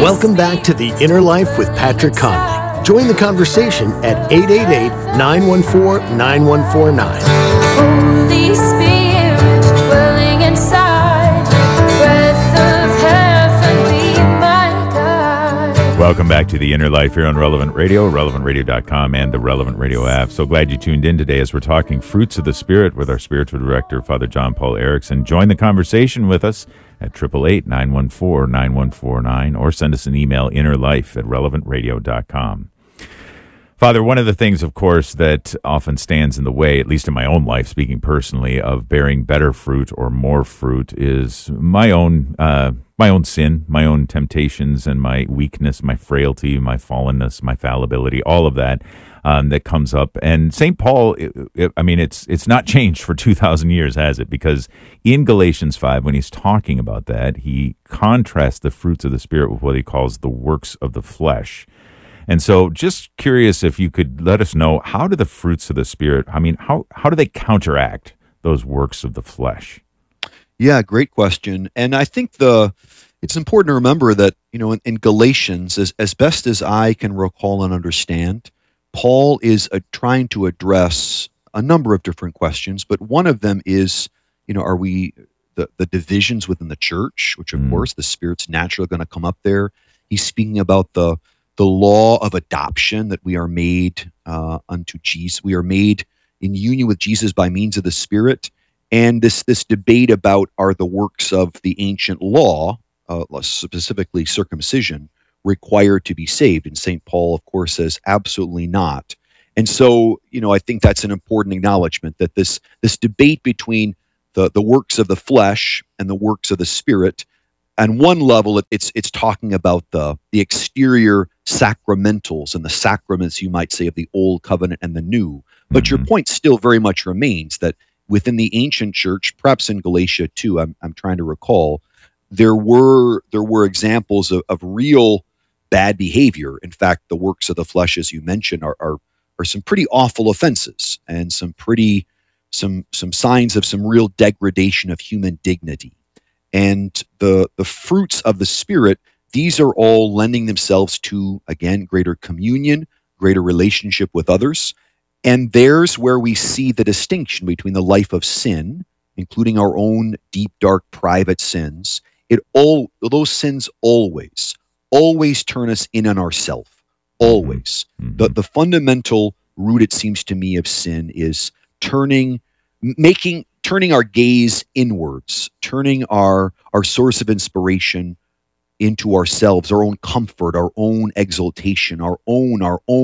Welcome back to The Inner Life with Patrick Conley. Join the conversation at 888-914-9149. Holy Spirit dwelling inside, breath of heaven be my guide. Welcome back to The Inner Life here on Relevant Radio, relevantradio.com, and the Relevant Radio app. So glad you tuned in today as we're talking Fruits of the Spirit with our spiritual director, Father John Paul Erickson. Join the conversation with us at 888-914-9149 or send us an email, innerlife@relevantradio.com. Father, one of the things, of course, that often stands in the way, at least in my own life, speaking personally, of bearing better fruit or more fruit is my own sin, my own temptations and my weakness, my frailty, my fallenness, my fallibility, all of that that comes up. And St. Paul, it's not changed for 2,000 years, has it? Because in Galatians 5, when he's talking about that, he contrasts the fruits of the Spirit with what he calls the works of the flesh. And so just curious if you could let us know, how do the fruits of the Spirit, how do they counteract those works of the flesh? Yeah, great question. And I think it's important to remember that, in Galatians, as best as I can recall and understand, Paul is trying to address a number of different questions, but one of them is, are we the divisions within the church, which of course the Spirit's naturally going to come up there. He's speaking about the law of adoption, that we are made unto Jesus. We are made in union with Jesus by means of the Spirit. And this debate about, are the works of the ancient law, specifically circumcision, required to be saved? And St. Paul, of course, says absolutely not. And so, I think that's an important acknowledgement that this debate between the works of the flesh and the works of the Spirit, on one level, it's talking about the exterior sacramentals and the sacraments, you might say, of the Old Covenant and the New. But your point still very much remains that within the ancient church, perhaps in Galatia too, I'm trying to recall, there were examples of real bad behavior. In fact, the works of the flesh, as you mentioned, are some pretty awful offenses and some signs of some real degradation of human dignity. And the fruits of the Spirit, these are all lending themselves to, again, greater communion, greater relationship with others. And there's where we see the distinction between the life of sin, including our own deep, dark, private sins. Those sins always turn us in on ourselves. Always. Mm-hmm. The fundamental root, it seems to me, of sin is turning our gaze inwards, turning our source of inspiration into ourselves, our own comfort, our own exaltation, our own.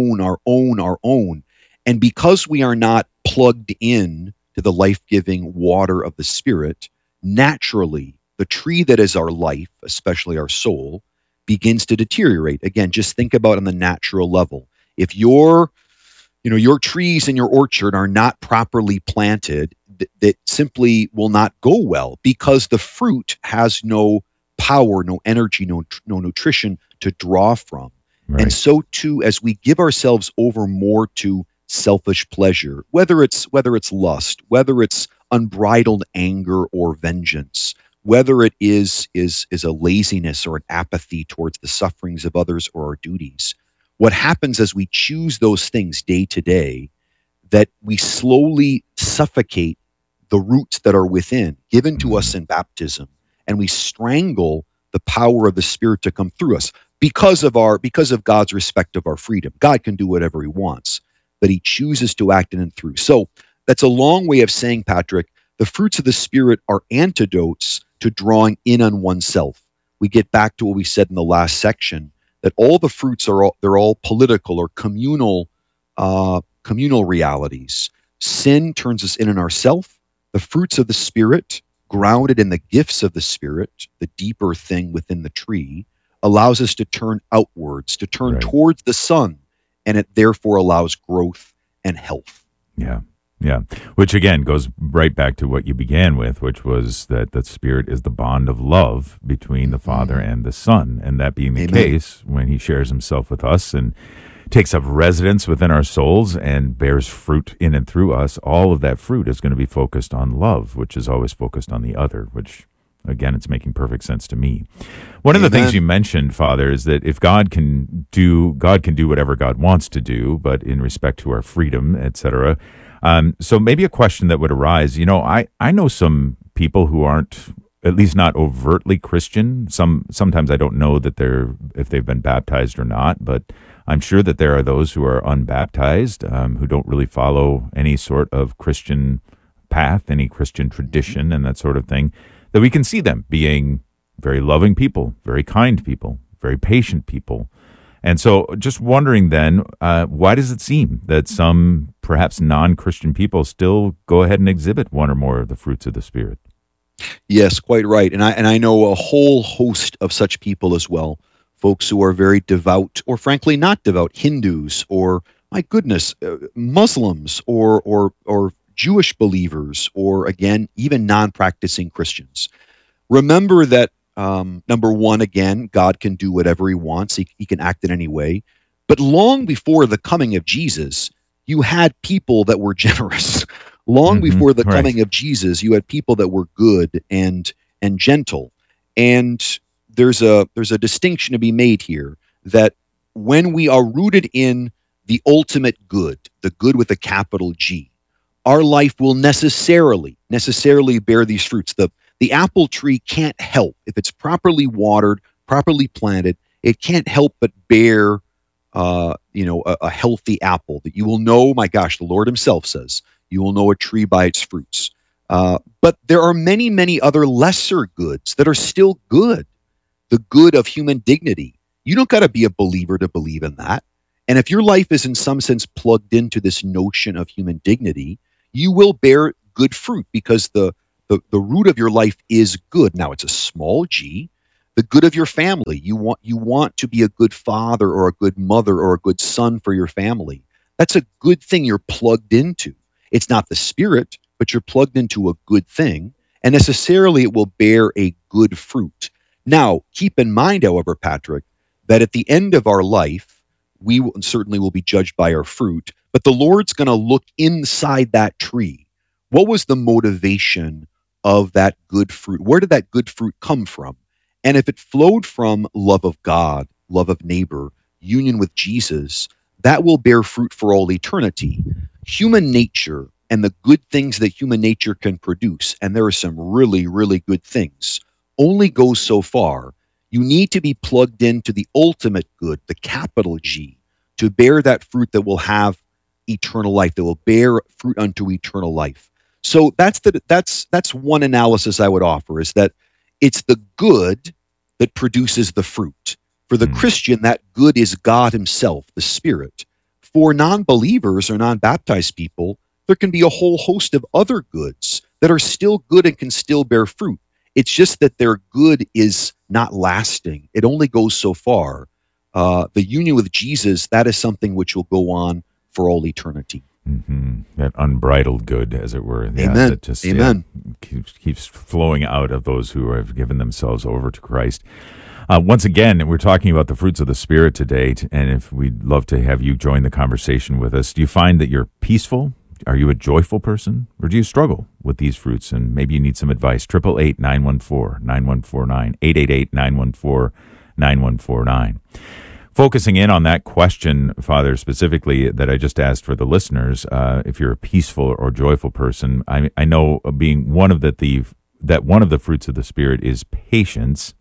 And because we are not plugged in to the life-giving water of the Spirit, naturally, the tree that is our life, especially our soul, begins to deteriorate. Again, just think about on the natural level. If your trees in your orchard are not properly planted, that simply will not go well, because the fruit has no power, no energy, no nutrition to draw from. Right. And so too, as we give ourselves over more to selfish pleasure, whether it's lust, whether it's unbridled anger or vengeance, whether it is a laziness or an apathy towards the sufferings of others or our duties, what happens as we choose those things day to day, that we slowly suffocate the roots that are within, given to us in baptism, and we strangle the power of the Spirit to come through us because of God's respect of our freedom. God can do whatever he wants, but he chooses to act in and through. So that's a long way of saying, Patrick, the fruits of the Spirit are antidotes to drawing in on oneself. We get back to what we said in the last section, that all the fruits they're all political or communal realities. Sin turns us in on ourself. The fruits of the Spirit, grounded in the gifts of the Spirit, the deeper thing within the tree, allows us to turn outwards, to turn towards the sun, and it therefore allows growth and health. Yeah. Which again goes right back to what you began with, which was that the Spirit is the bond of love between the Father and the Son. And that being the case, when he shares himself with us and takes up residence within our souls and bears fruit in and through us, all of that fruit is going to be focused on love, which is always focused on the other, which again, it's making perfect sense to me. One of the things Amen. you mentioned, Father, is that if God can do whatever God wants to do, but in respect to our freedom, etc. So maybe a question that would arise, I know some people who aren't, at least not overtly Christian. Sometimes I don't know that if they've been baptized or not, but I'm sure that there are those who are unbaptized, who don't really follow any sort of Christian path, any Christian tradition, and that sort of thing, that we can see them being very loving people, very kind people, very patient people. And so just wondering then, why does it seem that some perhaps non-Christian people still go ahead and exhibit one or more of the fruits of the Spirit? Yes, quite right. And I know a whole host of such people as well. Folks who are very devout, or frankly not devout, Hindus, or my goodness, Muslims, or Jewish believers, or again even non-practicing Christians. Remember that number one, again, God can do whatever He wants. He can act in any way. But long before the coming of Jesus, you had people that were generous. Long before the Right. coming of Jesus, you had people that were good and gentle. And there's a distinction to be made here, that when we are rooted in the ultimate good, the good with a capital G, our life will necessarily bear these fruits. The apple tree can't help, if it's properly watered, properly planted, it can't help but bear a healthy apple that you will know. My gosh, the Lord Himself says, you will know a tree by its fruits. But there are many, many other lesser goods that are still good. The good of human dignity. You don't got to be a believer to believe in that. And if your life is in some sense plugged into this notion of human dignity, you will bear good fruit, because the root of your life is good. Now it's a small g. The good of your family. You want to be a good father or a good mother or a good son for your family. That's a good thing you're plugged into. It's not the Spirit, but you're plugged into a good thing, and necessarily it will bear a good fruit. Now, keep in mind, however, Patrick, that at the end of our life, certainly will be judged by our fruit, but the Lord's going to look inside that tree. What was the motivation of that good fruit? Where did that good fruit come from? And if it flowed from love of God, love of neighbor, union with Jesus, that will bear fruit for all eternity. Human nature and the good things that human nature can produce, and there are some really, really good things, only goes so far. You need to be plugged into the ultimate good, the capital G, to bear that fruit that will have eternal life, that will bear fruit unto eternal life. So that's one analysis I would offer, is that it's the good that produces the fruit. For the Mm. Christian, that good is God Himself, the Spirit. For non-believers or non-baptized people, there can be a whole host of other goods that are still good and can still bear fruit. It's just that their good is not lasting. It only goes so far. The union with Jesus, that is something which will go on for all eternity. That unbridled good, as it were, yeah, Amen. that just Amen. keeps flowing out of those who have given themselves over to Christ. Once again, we're talking about the fruits of the Spirit today, and if we'd love to have you join the conversation with us. Do you find that you're peaceful? Are you a joyful person, or do you struggle with these fruits? And maybe you need some advice. 888-914-9149, 888-914-9149. Focusing in on that question, Father, specifically that I just asked for the listeners, if you're a peaceful or joyful person, I know being one of that one of the fruits of the Spirit is patience.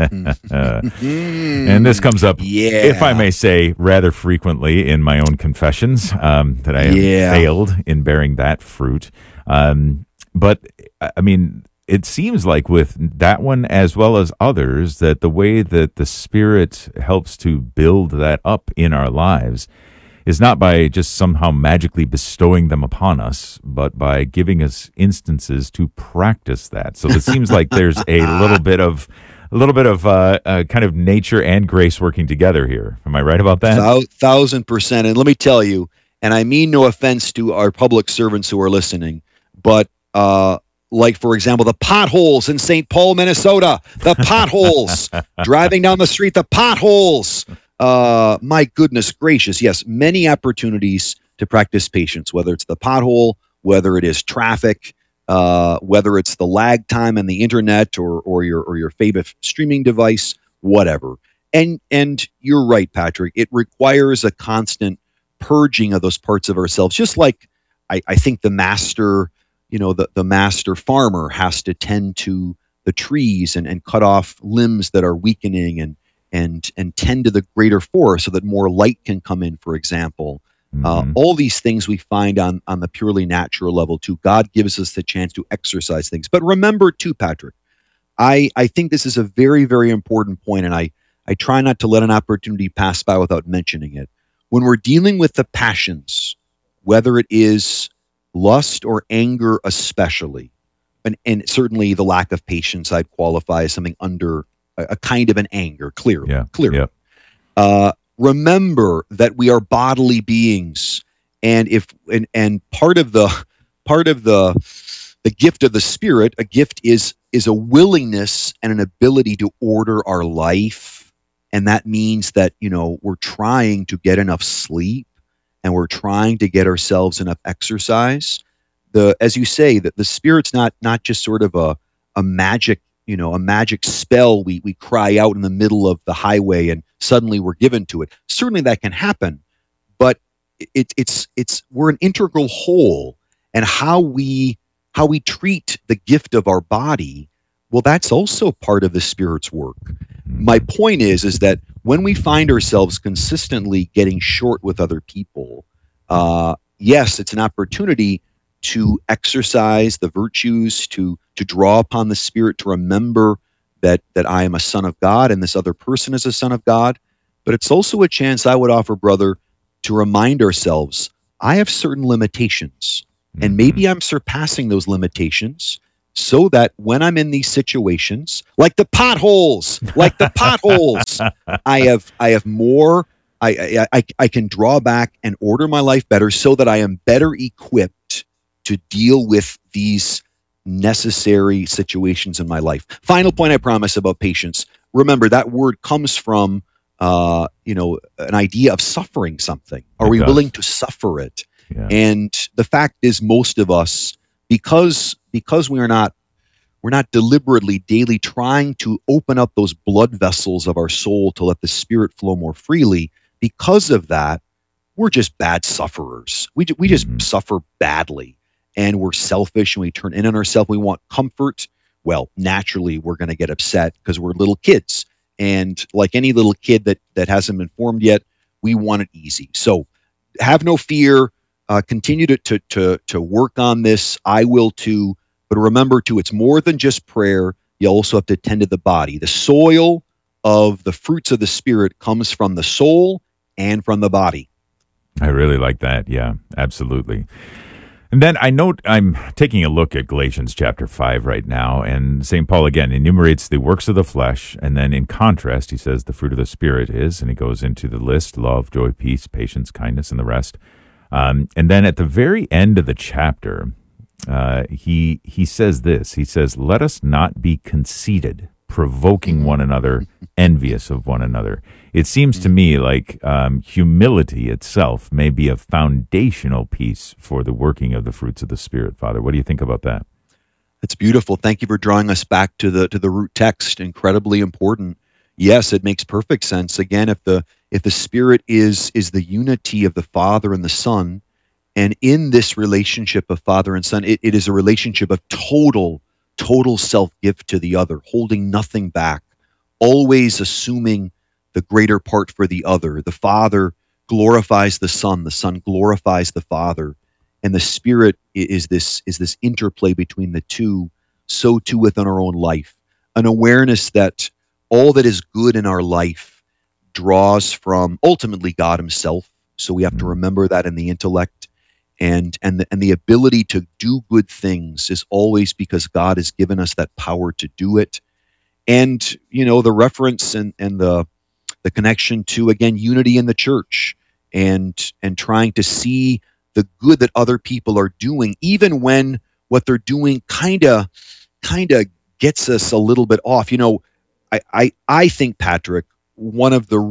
And this comes up, if I Yeah. may say, rather frequently in my own confessions, that I have Yeah. failed in bearing that fruit. But I mean, it seems like with that one as well as others, that the way that the Spirit helps to build that up in our lives is not by just somehow magically bestowing them upon us, but by giving us instances to practice that. So it seems like there's a little bit of kind of nature and grace working together here. Am I right about that? 1,000%. And let me tell you, and I mean no offense to our public servants who are listening, but like, for example, the potholes in St. Paul, Minnesota, the potholes, driving down the street, the potholes. My goodness gracious. Yes, many opportunities to practice patience, whether it's the pothole, whether it is traffic. whether it's the lag time on the internet or your favorite streaming device, whatever. And you're right, Patrick. It requires a constant purging of those parts of ourselves, just like I think the master, the master farmer has to tend to the trees and cut off limbs that are weakening and tend to the greater forest so that more light can come in, for example. All these things we find on the purely natural level too. God gives us the chance to exercise things. But remember too, Patrick, I think this is a very, very important point, and I try not to let an opportunity pass by without mentioning it. When we're dealing with the passions, whether it is lust or anger especially, and certainly the lack of patience I'd qualify as something under a kind of an anger, clearly. Remember that we are bodily beings, and part of the gift of the Spirit, a gift is a willingness and an ability to order our life, and that means that we're trying to get enough sleep, and we're trying to get ourselves enough exercise. As you say, that the Spirit's not just sort of a magic a magic spell we cry out in the middle of the highway and suddenly we're given to it. Certainly that can happen, but it's we're an integral whole, and how we treat the gift of our body, well, that's also part of the Spirit's work. My point is that when we find ourselves consistently getting short with other people, yes, it's an opportunity to exercise the virtues, to draw upon the Spirit, to remember that I am a son of God and this other person is a son of God. But it's also a chance I would offer, brother, to remind ourselves, I have certain limitations, and maybe I'm surpassing those limitations, so that when I'm in these situations, like the potholes, I have more. I can draw back and order my life better, so that I am better equipped to deal with these necessary situations in my life. Final point, I promise, about patience. Remember, that word comes from an idea of suffering something. Are we willing to suffer it? Yeah. And the fact is, most of us, because we're not deliberately daily trying to open up those blood vessels of our soul to let the Spirit flow more freely, because of that, we're just bad sufferers. We just suffer badly, and we're selfish, and we turn in on ourselves. We want comfort. Well, naturally, we're going to get upset because we're little kids. And like any little kid that hasn't been formed yet, we want it easy. So have no fear. Continue to work on this. I will too. But remember too, it's more than just prayer. You also have to tend to the body. The soil of the fruits of the Spirit comes from the soul and from the body. I really like that. Yeah, absolutely. And then I note I'm taking a look at Galatians chapter 5 right now, and St. Paul again enumerates the works of the flesh, and then in contrast, he says the fruit of the Spirit is, and he goes into the list: love, joy, peace, patience, kindness, and the rest. And then at the very end of the chapter, he says this. He says, "Let us not be conceited, provoking one another, envious of one another." It seems to me like humility itself may be a foundational piece for the working of the fruits of the Spirit. Father, what do you think about that? That's beautiful. Thank you for drawing us back to the root text. Incredibly important. Yes, it makes perfect sense. Again, if the Spirit is the unity of the Father and the Son, and in this relationship of Father and Son, it is a relationship of total self-gift to the other, holding nothing back, always assuming the greater part for the other. The Father glorifies the Son glorifies the Father, and the Spirit is this interplay between the two. So too within our own life, an awareness that all that is good in our life draws from ultimately God Himself. So we have to remember that in the intellect, and the ability to do good things is always because God has given us that power to do it. And the reference and the connection to, again, unity in the church, and trying to see the good that other people are doing, even when what they're doing kind of gets us a little bit off. I think, Patrick, one of the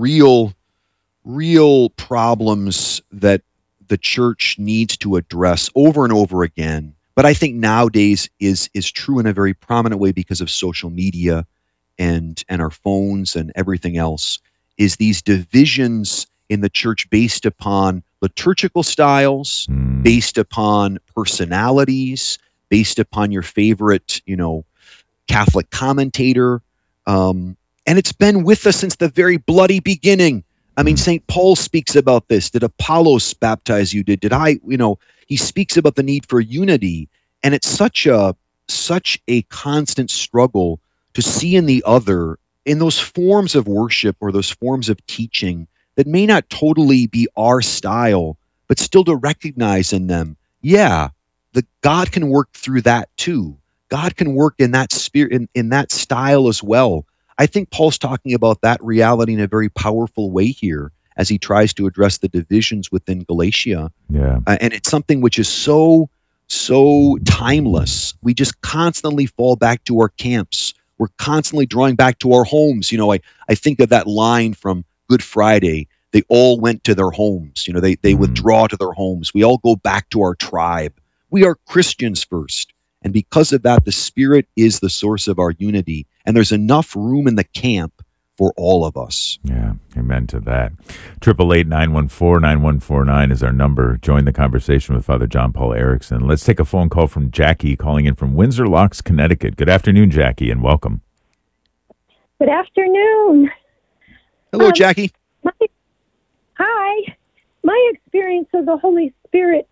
real problems that the church needs to address over and over again, but I think nowadays is true in a very prominent way because of social media and our phones and everything else, is these divisions in the church based upon liturgical styles, based upon personalities, based upon your favorite, Catholic commentator. And it's been with us since the very bloody beginning. I mean, St. Paul speaks about this. Did Apollos baptize you? Did I, he speaks about the need for unity. And it's such a constant struggle to see in the other, in those forms of worship or those forms of teaching that may not totally be our style, but still to recognize in them, the God can work through that too. God can work in that spirit, in that style as well. I think Paul's talking about that reality in a very powerful way here as he tries to address the divisions within Galatia. Yeah. And it's something which is so timeless. We just constantly fall back to our camps. We're constantly drawing back to our homes. I think of that line from Good Friday. They all went to their homes. They withdraw to their homes. We all go back to our tribe. We are Christians first. And because of that, the Spirit is the source of our unity. And there's enough room in the camp for all of us. Yeah, amen to that. 888-914-9149 is our number. Join the conversation with Father John Paul Erickson. Let's take a phone call from Jackie calling in from Windsor Locks, Connecticut. Good afternoon, Jackie, and welcome. Good afternoon. Hello, Jackie. Hi. My experience of the Holy Spirit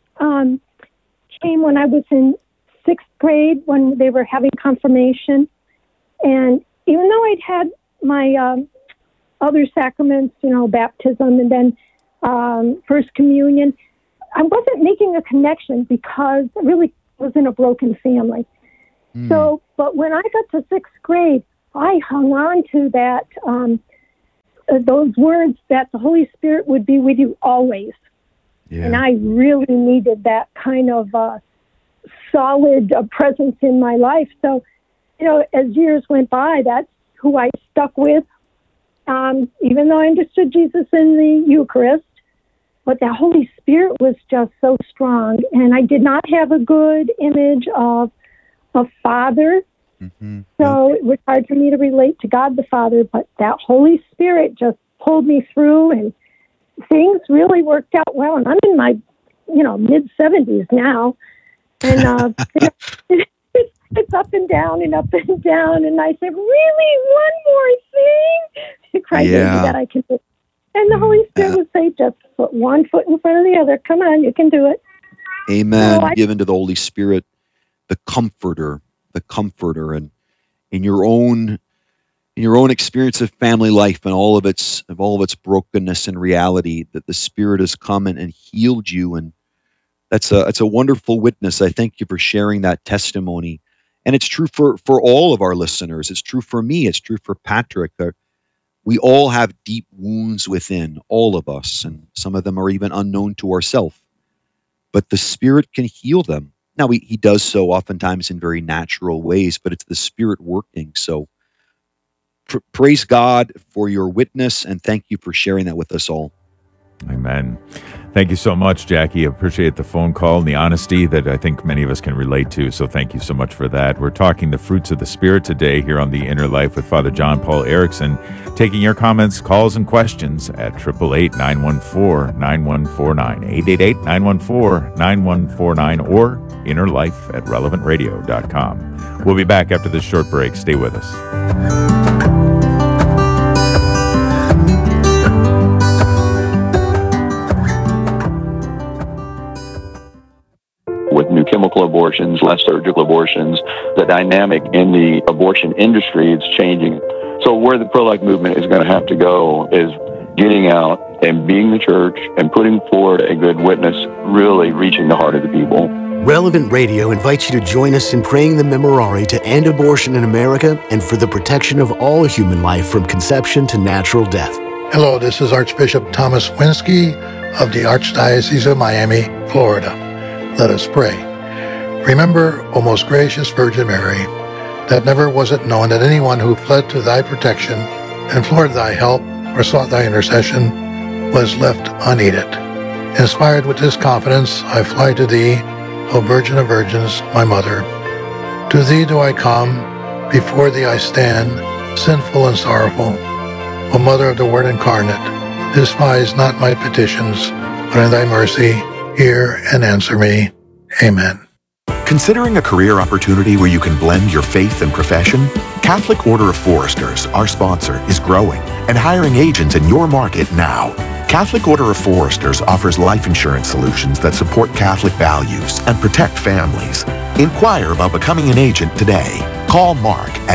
came when I was in 6th grade when they were having confirmation. And even though I'd had my other sacraments, baptism and then First Communion, I wasn't making a connection because I really was in a broken family. So, but when I got to 6th grade, I hung on to that, those words that the Holy Spirit would be with you always. Yeah. And I really needed that kind of solid presence in my life. So, as years went by, that's who I stuck with, even though I understood Jesus in the Eucharist. But the Holy Spirit was just so strong. And I did not have a good image of a father. So it was hard for me to relate to God the Father. But that Holy Spirit just pulled me through, and things really worked out well. And I'm in my, mid-70s now. And it's up and down and up and down. And I said, really, one more thing? Christ, maybe that I can do. And the Holy Spirit would say, just put one foot in front of the other. Come on, you can do it. Amen. Given to the Holy Spirit, the comforter, and in your own experience of family life and all of its brokenness and reality, that the Spirit has come and healed you. And that's a wonderful witness. I thank you for sharing that testimony. And it's true for all of our listeners. It's true for me. It's true for Patrick. We all have deep wounds within, all of us, and some of them are even unknown to ourselves. But the Spirit can heal them. Now, he does so oftentimes in very natural ways, but it's the Spirit working. So praise God for your witness, and thank you for sharing that with us all. Amen. Thank you so much, Jackie. I appreciate the phone call and the honesty that I think many of us can relate to. So thank you so much for that. We're talking the fruits of the Spirit today here on The Inner Life with Father John Paul Erickson, taking your comments, calls, and questions at 888-914-9149, 888-914-9149, or innerlife@relevantradio.com. We'll be back after this short break. Stay with us. With new chemical abortions, less surgical abortions, the dynamic in the abortion industry is changing. So where the pro-life movement is going to have to go is getting out and being the church and putting forward a good witness, really reaching the heart of the people. Relevant Radio invites you to join us in praying the Memorare to end abortion in America and for the protection of all human life from conception to natural death. Hello, this is Archbishop Thomas Winsky of the Archdiocese of Miami, Florida. Let us pray. Remember, O most gracious Virgin Mary, that never was it known that anyone who fled to thy protection, implored thy help, or sought thy intercession was left unaided. Inspired with this confidence, I fly to thee, O Virgin of Virgins, my mother. To thee do I come, before thee I stand, sinful and sorrowful. O Mother of the Word incarnate, despise not my petitions, but in thy mercy hear and answer me. Amen. Considering a career opportunity where you can blend your faith and profession? Catholic Order of Foresters, our sponsor, is growing and hiring agents in your market now. Catholic Order of Foresters offers life insurance solutions that support Catholic values and protect families. Inquire about becoming an agent today. Call Mark at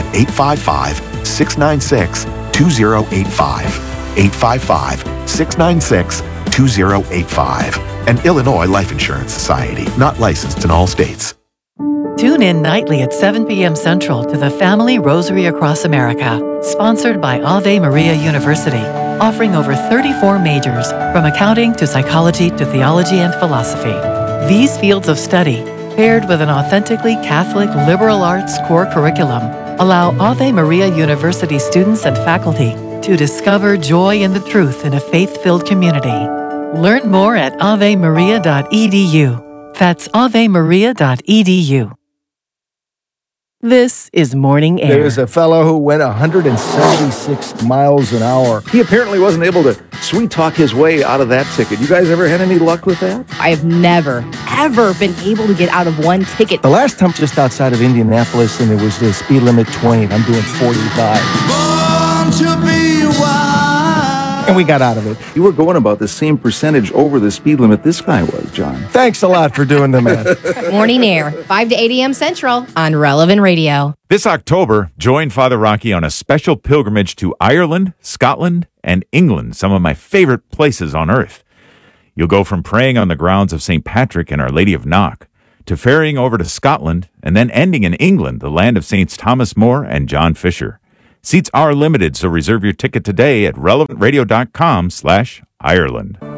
855-696-2085, 855-696-2085, and Illinois Life Insurance Society, not licensed in all states. Tune in nightly at 7 p.m. Central to the Family Rosary Across America, sponsored by Ave Maria University, offering over 34 majors, from accounting to psychology to theology and philosophy. These fields of study, paired with an authentically Catholic liberal arts core curriculum, allow Ave Maria University students and faculty to discover joy in the truth in a faith-filled community. Learn more at avemaria.edu. That's avemaria.edu. This is Morning Air. There's a fellow who went 176 miles an hour. He apparently wasn't able to sweet-talk his way out of that ticket. You guys ever had any luck with that? I have never, ever been able to get out of one ticket. The last time just outside of Indianapolis, and it was the speed limit 20. I'm doing 45. Born to be wild. And we got out of it. You were going about the same percentage over the speed limit this guy was, John. Thanks a lot for doing the math. Morning Air, 5 to 8 a.m. Central on Relevant Radio. This October, join Father Rocky on a special pilgrimage to Ireland, Scotland, and England, some of my favorite places on earth. You'll go from praying on the grounds of St. Patrick and Our Lady of Knock to ferrying over to Scotland and then ending in England, the land of Saints Thomas More and John Fisher. Seats are limited, so reserve your ticket today at relevantradio.com/Ireland.